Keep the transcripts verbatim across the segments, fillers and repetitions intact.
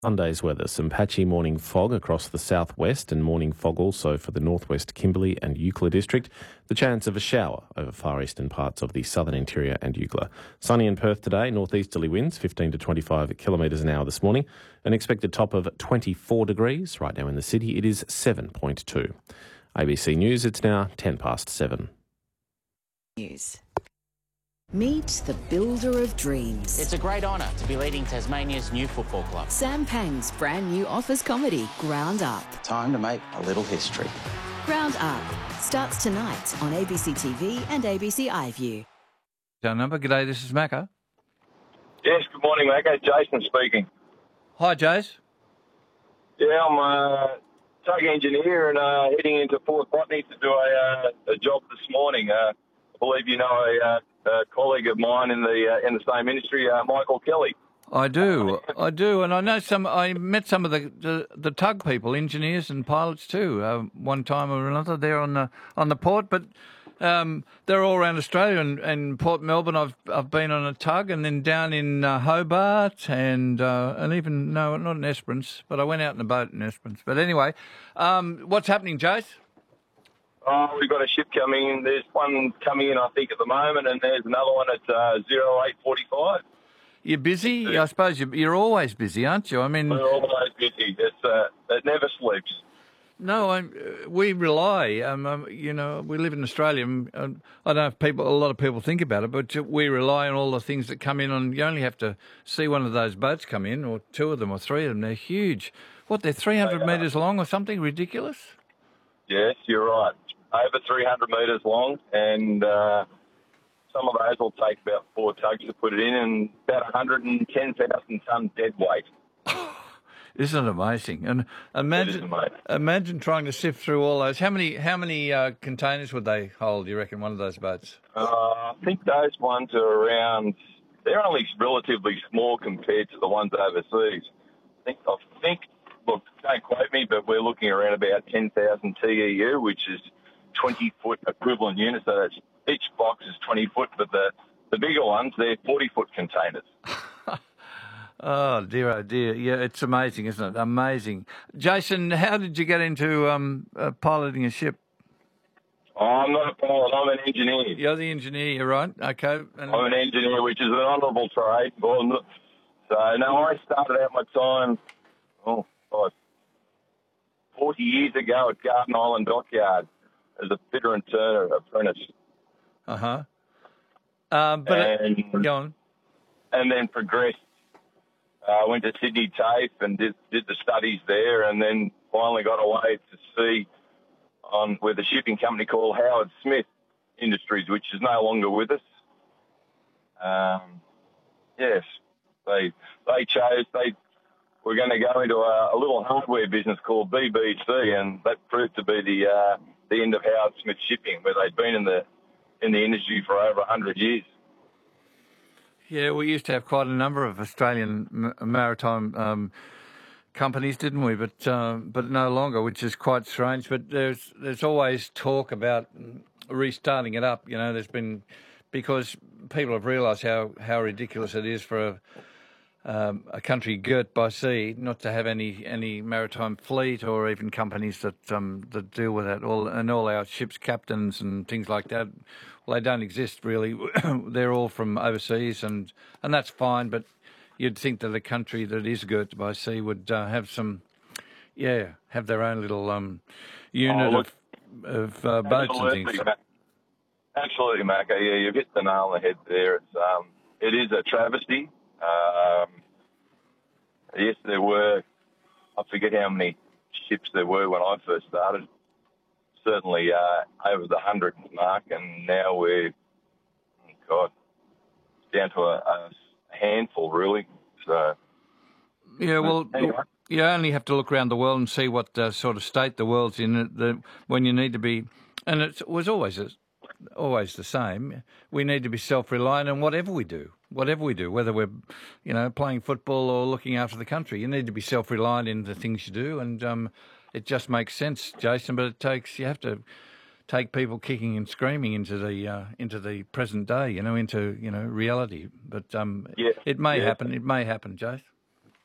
Sunday's weather, some patchy morning fog across the southwest and morning fog also for the northwest Kimberley and Eucla district. The chance of a shower over far eastern parts of the southern interior and Eucla. Sunny in Perth today, northeasterly winds fifteen to twenty-five kilometres an hour this morning. An expected top of twenty-four degrees. Right now in the city it is seven point two. A B C News, it's now ten past seven. News. Meet the builder of dreams. It's a great honour to be leading Tasmania's new football club. Sam Pang's brand new office comedy, Ground Up. Time to make a little history. Ground Up starts tonight on A B C T V and A B C iView. Our number. G'day, this is Macca. Yes, good morning, Macca. Jason speaking. Hi, Jace. Yeah, I'm a tug engineer and uh, heading into Port Botany to do a, uh, a job this morning. Uh, I believe you know a, uh, a colleague of mine in the uh, in the same industry, uh, Michael Kelly. I do, I do, and I know some. I met some of the the, the tug people, engineers and pilots too, uh, one time or another there on the on the port. But um, they're all around Australia and, and Port Melbourne. I've I've been on a tug, and then down in uh, Hobart, and uh, and even no, not in Esperance, but I went out in a boat in Esperance. But anyway, um, what's happening, Jace? Oh, we've got a ship coming in. There's one coming in, I think, at the moment, and there's another one at uh, zero eight forty-five. You're busy? Yeah. I suppose you're, you're always busy, aren't you? I mean, we're always busy. It's uh, it never sleeps. No, I, we rely. Um, um, you know, we live in Australia. And, um, I don't know if people, a lot of people think about it, but we rely on all the things that come in. On you only have to see one of those boats come in, or two of them, or three of them. They're huge. What? They're three hundred metres long, or something ridiculous? Yes, you're right. Over three hundred metres long, and uh, some of those will take about four tugs to put it in, and about one hundred ten thousand tonne dead weight. Isn't it amazing? And imagine, amazing. imagine trying to sift through all those. How many, how many uh, containers would they hold? Do you reckon one of those boats? Uh, I think those ones are around. They're only relatively small compared to the ones overseas. I think. I think. Look, don't quote me, but we're looking around about ten thousand T E U, which is twenty foot equivalent units. So that's, each box is twenty foot, but the, the bigger ones, they're forty foot containers. Oh, dear, oh, dear. Yeah, it's amazing, isn't it? Amazing. Jason, how did you get into um, uh, piloting a ship? Oh, I'm not a pilot, I'm an engineer. You're the engineer, you're right. Okay. And I'm an engineer, which is an honourable trade. Well, so, no, I started out my time, oh, God, forty years ago at Garden Island Dockyard as a fitter and turner apprentice. Uh-huh. Um, but and, it, go on. And then progressed. I uh, went to Sydney TAFE and did, did the studies there, and then finally got away to sea on with a shipping company called Howard Smith Industries, which is no longer with us. Um, yes, they they chose, they were going to go into a, a little hardware business called B B C, and that proved to be the uh, the end of Howard Smith Shipping, where they'd been in the in the industry for over one hundred years. Yeah, we used to have quite a number of Australian maritime um, companies, didn't we? But uh, but no longer, which is quite strange. But there's there's always talk about restarting it up. You know, there's been, because people have realised how, how ridiculous it is for a um, a country girt by sea not to have any any maritime fleet or even companies that um, that deal with that. All and all our ships' captains and things like that. Well, they don't exist really. They're all from overseas, and, and that's fine. But you'd think that a country that is girt by sea would uh, have some, yeah, have their own little um, unit oh, look, of, of uh, boats and things. Ma- absolutely, Macca. Yeah, you've hit the nail on the head there. It's um, it is a travesty. Um, yes, there were. I forget how many ships there were when I first started. Certainly uh, over the hundred mark, and now we're, oh God, down to a, a handful, really. So, yeah, well, anyway. You only have to look around the world and see what uh, sort of state the world's in. The, when you need to be, and it was always a, always the same. We need to be self-reliant in whatever we do, whatever we do, whether we're, you know, playing football or looking after the country. You need to be self-reliant in the things you do, and um, it just makes sense, Jason. But it takes you have to take people kicking and screaming into the uh, into the present day, you know, into you know reality. But um, yeah, it may yeah. happen. It may happen, Jason. Well,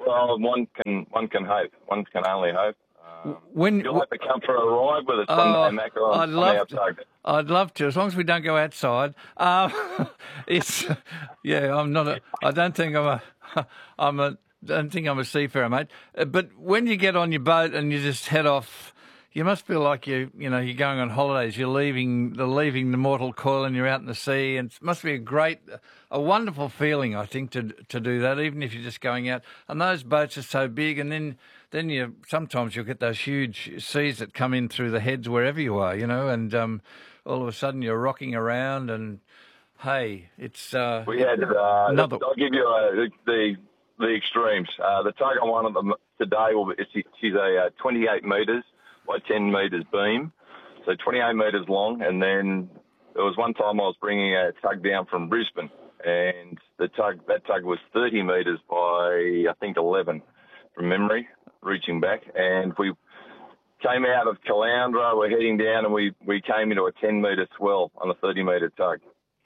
well, one can one can hope. One can only hope. Um, when you'll have to come for a ride with us oh, someday, Mac, on, I'd on love our to. tug. I'd love to, as long as we don't go outside. Um, it's yeah. I'm not a. I don't think I'm a. I'm a. Don't think I'm a seafarer, mate. Uh, But when you get on your boat and you just head off, you must feel like you. You know, you're going on holidays. You're leaving the leaving the mortal coil, and you're out in the sea. And it must be a great, a wonderful feeling, I think, to to do that. Even if you're just going out, and those boats are so big, and then. Then you sometimes you'll get those huge seas that come in through the heads wherever you are, you know, and um, all of a sudden you're rocking around, and hey, it's uh, We had. Uh, another. I'll give you uh, the the extremes. Uh, the tug on one of them today will be. She's a uh, twenty-eight metres by ten metres beam, so twenty-eight metres long. And then there was one time I was bringing a tug down from Brisbane, and the tug that tug was thirty metres by I think eleven, from memory. Reaching back, and we came out of Caloundra, we're heading down, and we, we came into a ten metre swell on a thirty metre tug.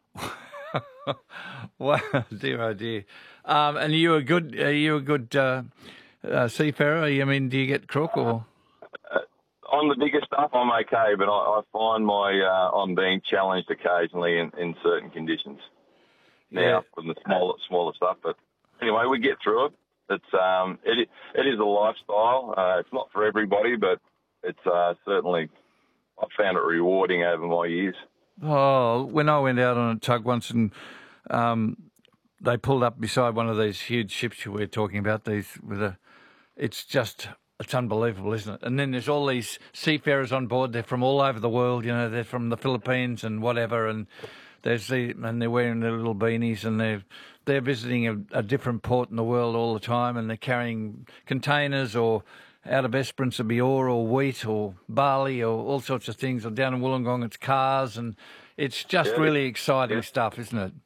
Wow, dear, oh dear. Um, and are you a good, are you a good uh, uh, seafarer? I mean, do you get crook or? Uh, on the bigger stuff, I'm okay, but I, I find my uh, I'm being challenged occasionally in, in certain conditions. Now, Yeah. from the smaller smaller stuff, but anyway, we get through it. It's um, it it is a lifestyle. Uh, it's not for everybody, but it's uh, certainly I've found it rewarding over my years. Oh, when I went out on a tug once and um, they pulled up beside one of these huge ships we're talking about, these with a, it's just it's unbelievable, isn't it? And then there's all these seafarers on board. They're from all over the world. You know, they're from the Philippines and whatever, and there's the and they're wearing their little beanies and they're. They're visiting a, a different port in the world all the time, and they're carrying containers or out of Esperance it'll be ore or wheat or barley or all sorts of things. Or down in Wollongong it's cars, and it's just Yeah. really exciting Yeah. stuff, isn't it?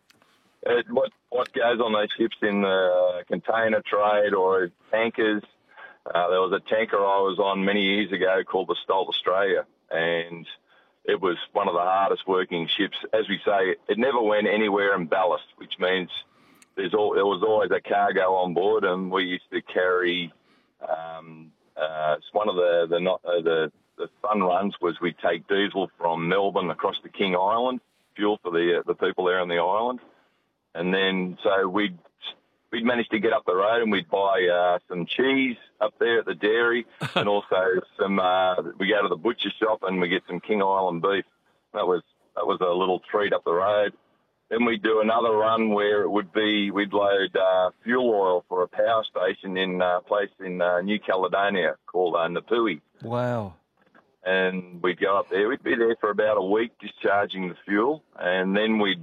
It, what what goes on those ships in the container trade or tankers? Uh, there was a tanker I was on many years ago called the Stolt Australia, and it was one of the hardest working ships. As we say, it never went anywhere in ballast, which means there's all, there was always a cargo on board, and we used to carry. Um, uh, it's one of the the, not, uh, the the fun runs was we'd take diesel from Melbourne across to King Island, fuel for the uh, the people there on the island, and then so we'd we'd manage to get up the road and we'd buy uh, some cheese up there at the dairy, and also some. Uh, we go to the butcher shop and we get some King Island beef. That was that was a little treat up the road. Then we'd do another run where it would be we'd load uh, fuel oil for a power station in a place in uh, New Caledonia called uh, Napui. Wow. And we'd go up there. We'd be there for about a week discharging the fuel, and then we'd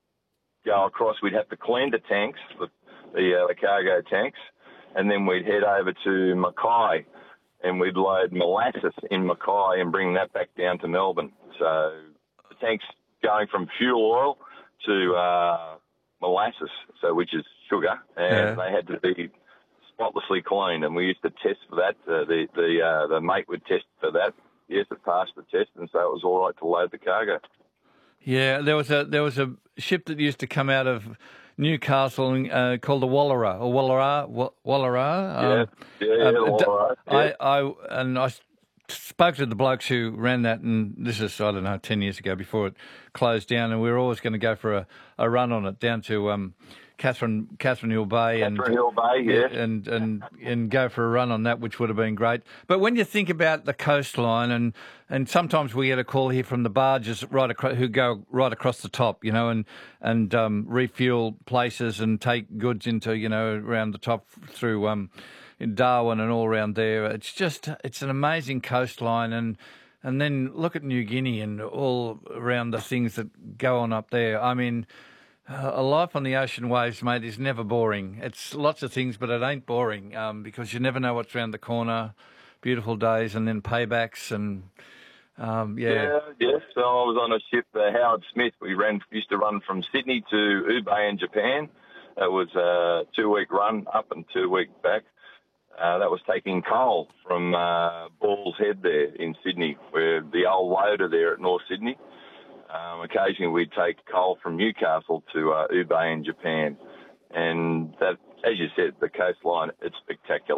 go across. We'd have to clean the tanks, the the, uh, the cargo tanks, and then we'd head over to Mackay, and we'd load molasses in Mackay and bring that back down to Melbourne. So the tanks going from fuel oil to uh, molasses, so which is sugar, and Yeah. they had to be spotlessly clean. And we used to test for that. Uh, the the uh, the mate would test for that. Yes, it passed the test, and so it was all right to load the cargo. Yeah, there was a there was a ship that used to come out of Newcastle uh, called the Wallara or Wallara Wa- Wallara. Yeah, um, yeah, yeah, uh, the d- Wallara, yeah. I, I and I s- spoke to the blokes who ran that, and this is I don't know ten years ago before it closed down, and we were always going to go for a, a run on it down to um, Catherine Catherine Hill Bay and Catherine Hill Bay, yeah. and and and go for a run on that, which would have been great. But when you think about the coastline, and and sometimes we get a call here from the barges right across, who go right across the top, you know, and and um, refuel places and take goods into, you know, around the top through um, in Darwin and all around there. It's just it's an amazing coastline, and and then look at New Guinea and all around the things that go on up there. I mean. Uh, a life on the ocean waves, mate, is never boring. It's lots of things, but it ain't boring um, because you never know what's around the corner. Beautiful days and then paybacks and, um, yeah. Yeah, yes. So I was on a ship, uh, Howard Smith. We ran used to run from Sydney to Ube in Japan. It was a two-week run up and two-week back. Uh, that was taking coal from uh, Ball's Head there in Sydney, where the old loader there at North Sydney. Um, occasionally we'd take coal from Newcastle to uh, Ube in Japan. And that, as you said, the coastline, it's spectacular.